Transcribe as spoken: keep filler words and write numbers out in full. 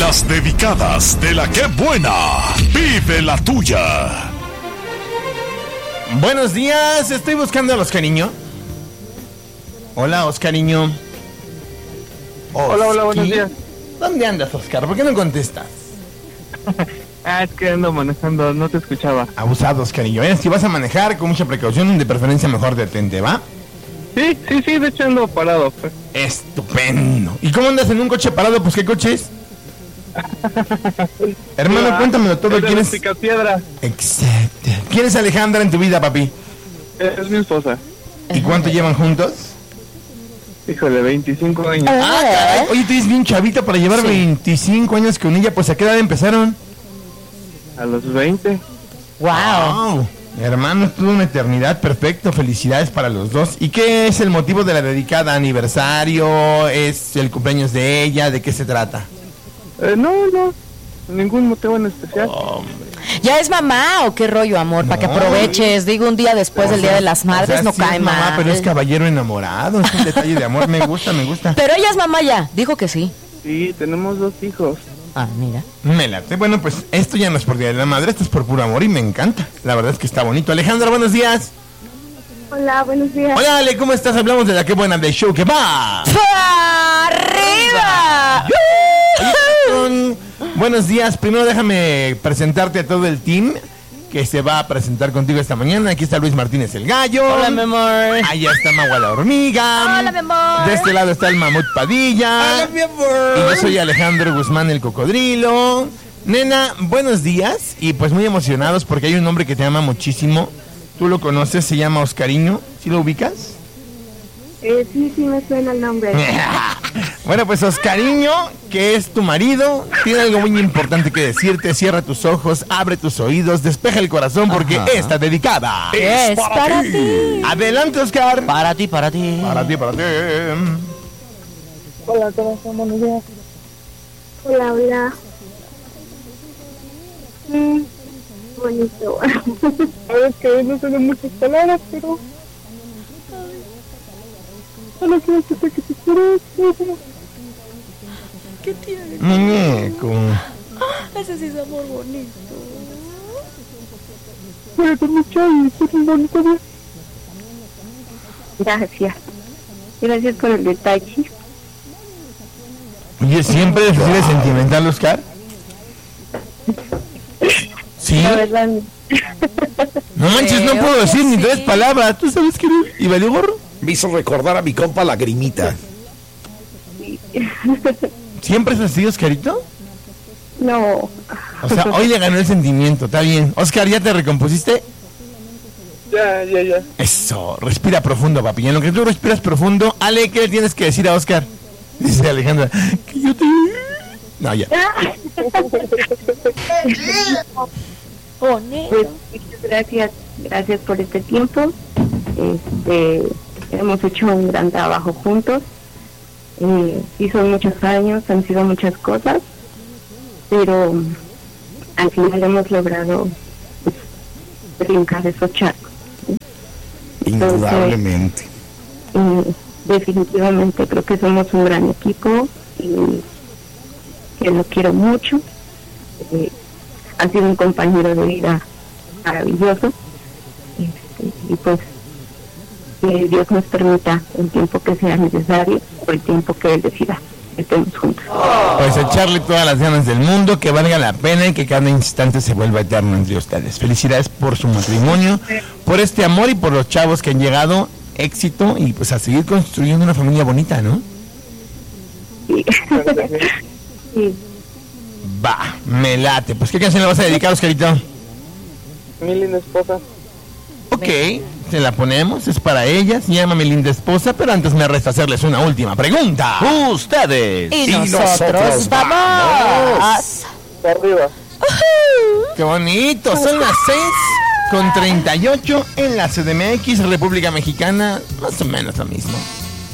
Las dedicadas de la que buena. Vive la tuya. Buenos días, estoy buscando a Oscariño. Hola, Oscariño. Hola, hola, buenos días. ¿Dónde andas, Oscar? ¿Por qué no contestas? Ah, es que ando manejando, no te escuchaba. Abusado, Oscariño. ¿Eh? Si vas a manejar, con mucha precaución, de preferencia mejor detente, ¿va? Sí, sí, sí, de hecho ando parado, pues. Estupendo. ¿Y cómo andas en un coche parado? Pues, ¿qué coche es? Hermano, ah, cuéntamelo todo. ¿Quién es? Picapiedra. Exacto. ¿Quién es Alejandra en tu vida, papi? Es mi esposa. ¿Y cuánto llevan juntos? Híjole, veinticinco años. Ah, caray. Oye, tú eres bien chavita para llevar sí. veinticinco años con ella. Pues, ¿a qué edad empezaron? A los veinte. Wow. Wow. Hermano, tuvo una eternidad. Perfecto, felicidades para los dos. ¿Y qué es el motivo de la dedicada? ¿Aniversario? ¿Es el cumpleaños de ella? ¿De qué se trata? Eh, no, no, ningún motivo en especial. Hombre. ¿Ya es mamá o qué rollo, amor? No. Para que aproveches, digo, un día después o del sea, Día de las Madres, o sea, no sí cae es mamá, mal. Pero es caballero enamorado, es un detalle de amor, me gusta, me gusta. Pero ella es mamá ya, dijo que sí. Sí, tenemos dos hijos. Ah, mira. Me late. Bueno, pues esto ya no es por Día de la Madre, esto es por puro amor y me encanta. La verdad es que está bonito. Alejandra, buenos días. Hola, buenos días. Hola, Ale, ¿cómo estás? Hablamos de la que buena del show que va. ¡Arriba! Oye, buenos días. Primero déjame presentarte a todo el team que se va a presentar contigo esta mañana. Aquí está Luis Martínez el Gallo. Hola, mi amor. Allá está Magua la Hormiga. Hola, mi amor. De este lado está el Mamut Padilla. Hola, mi amor. Y yo soy Alejandro Guzmán el Cocodrilo. Nena, buenos días. Y pues muy emocionados porque hay un hombre que te ama muchísimo. Tú lo conoces, se llama Oscariño. ¿Sí lo ubicas? Eh, sí, sí me suena el nombre. Bueno, pues Oscariño, que es tu marido, tiene algo muy importante que decirte. Cierra tus ojos, abre tus oídos, despeja el corazón porque Ajá. está dedicada. Es, es para, para ti. ti. Adelante, Oscar. Para ti, para ti. Para ti, para ti. Hola, corazón, buenos días. Hola, hola. Mm, bonito. Sabes que no sé de muchas palabras, pero... Solo quiero que te quieras. ¿Qué tiene? Muñeco. Ese sí es amor bonito. Cuídate mucho y que un bonito día. Gracias. Gracias por el detalle. Oye, ¿siempre es de sentimental, Oscar? ¿Sí? La verdad. No manches, no puedo decir ni tres palabras. ¿Tú sabes qué? ¿Y valió gorro? Me hizo recordar a mi compa Lagrimita. ¿Siempre es así, Oscarito? No. O sea, hoy le ganó el sentimiento, está bien. Oscar, ¿ya te recompusiste? Ya, ya, ya. Eso, respira profundo, papi. Y en lo que tú respiras profundo, Ale, ¿qué le tienes que decir a Oscar? Dice Alejandra, que yo te... No, ya. Pues, muchas gracias, gracias por este tiempo. Este, hemos hecho un gran trabajo juntos. Eh, sí, son muchos años, han sido muchas cosas, pero al final hemos logrado pues, brincar esos charcos. Indudablemente. Entonces, eh, definitivamente creo que somos un gran equipo y que lo quiero mucho. Eh, ha sido un compañero de vida maravilloso. Este, y pues que Dios nos permita el tiempo que sea necesario o el tiempo que Él decida que estemos juntos. Pues echarle todas las ganas del mundo, que valga la pena y que cada instante se vuelva eterno entre ustedes. Felicidades por su matrimonio, por este amor y por los chavos que han llegado, éxito y pues a seguir construyendo una familia bonita, ¿no? Sí. Sí. Va, me late. Pues ¿qué canción le vas a dedicar, Oscarito? Mi linda esposa. Ok, se la ponemos, es para ella, se llama Mi linda esposa, pero antes me resta hacerles una última pregunta. Ustedes y, y nosotros, nosotros vamos. Arriba. Uh-huh. Qué bonito, son las seis con treinta y ocho en la C D M X, República Mexicana, más o menos lo mismo.